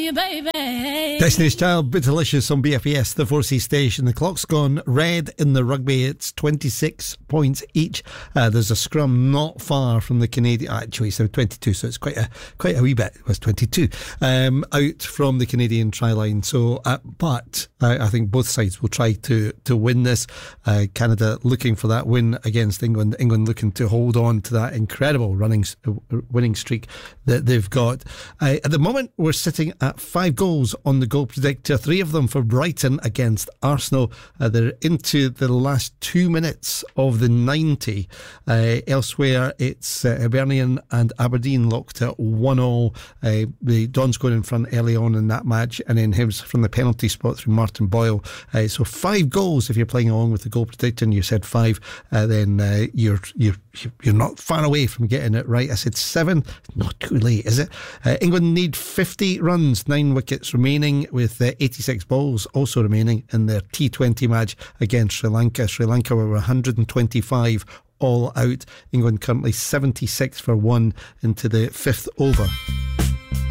you, baby. Destiny's Child, Bitalicious on BFES, the 4C station. The clock's gone red in the rugby. It's 26 points each. There's a scrum not far from the Canadian. Actually, so 22, so it's quite a wee bit. It was 22 out from the Canadian try line. So, but I think both sides will try to win this. Canada looking for that win against England. England looking to hold on to that incredible winning streak that they've got. At the moment, we're sitting at 5 goals on the goal predictor, 3 of them for Brighton against Arsenal. They're into the last 2 minutes of the 90. Elsewhere, it's Hibernian and Aberdeen locked at 1-1. The Dons going in front early on in that match, and then Hibs from the penalty spot through Martin Boyle. So 5 goals if you're playing along with the goal predictor, and you said 5, then you're not far away from getting it right. I said 7, not too late, is it? England need 50 runs, 9 wickets remaining, with 86 balls also remaining in their T20 match against Sri Lanka. Sri Lanka were 125 all out. England currently 76 for 1 into the 5th over.